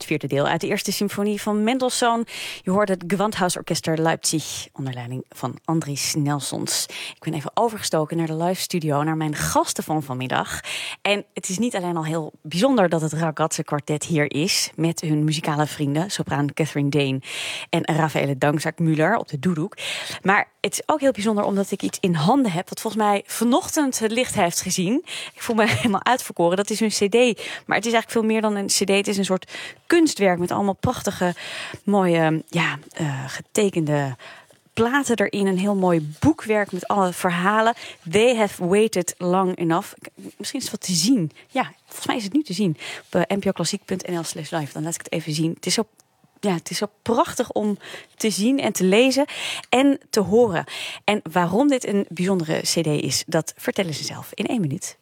het vierde deel uit de eerste symfonie van Mendelssohn. Je hoort het Gewandhausorchester Leipzig onder leiding van Andries Nelsons. Ik ben even overgestoken naar de live studio, naar mijn gasten van vanmiddag. En het is niet alleen al heel bijzonder dat het Ragazze Kwartet hier is met hun muzikale vrienden, sopraan Catherine Dane en Raffaele Dankzak-Müller op de doedoek. Maar het is ook heel bijzonder omdat ik iets in handen heb wat volgens mij vanochtend het licht heeft gezien. Ik voel me helemaal uitverkoren. Dat is een cd. Maar het is eigenlijk veel meer dan een cd. Het is een soort kunstwerk met allemaal prachtige, mooie, getekende platen erin. Een heel mooi boekwerk met alle verhalen. They have waited long enough. Misschien is het wat te zien. Ja, volgens mij is het nu te zien. Op npoklassiek.nl/live. Dan laat ik het even zien. Het is zo prachtig om te zien en te lezen en te horen. En waarom dit een bijzondere cd is, dat vertellen ze zelf in 1 minuut.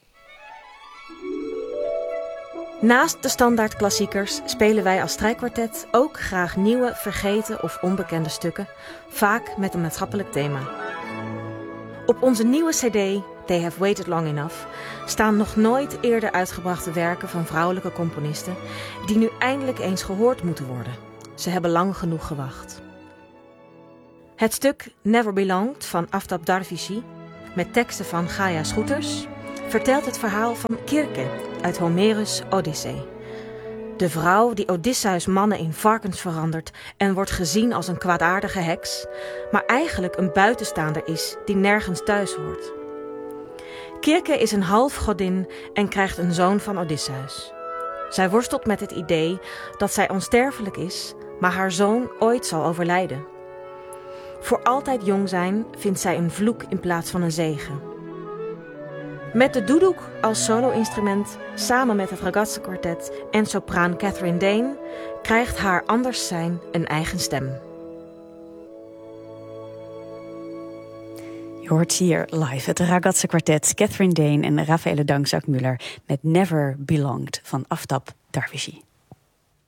Naast de standaard klassiekers spelen wij als strijkkwartet ook graag nieuwe, vergeten of onbekende stukken, vaak met een maatschappelijk thema. Op onze nieuwe cd, They Have Waited Long Enough, staan nog nooit eerder uitgebrachte werken van vrouwelijke componisten die nu eindelijk eens gehoord moeten worden. Ze hebben lang genoeg gewacht. Het stuk Never Belonged van Aftab Darvishi, met teksten van Gaia Schoeters, vertelt het verhaal van Kirke uit Homerus' Odyssee. De vrouw die Odysseus mannen in varkens verandert en wordt gezien als een kwaadaardige heks, maar eigenlijk een buitenstaander is die nergens thuis hoort. Kirke is een halfgodin en krijgt een zoon van Odysseus. Zij worstelt met het idee dat zij onsterfelijk is, maar haar zoon ooit zal overlijden. Voor altijd jong zijn vindt zij een vloek in plaats van een zegen. Met de doedoek als solo-instrument, samen met het Ragazze Kwartet en sopraan Catherine Dane, krijgt haar anders zijn een eigen stem. Je hoort hier live het Ragazze Kwartet, Catherine Dane en Raffaele Dankzak-Müller met Never Belonged van Aftab Darvishi.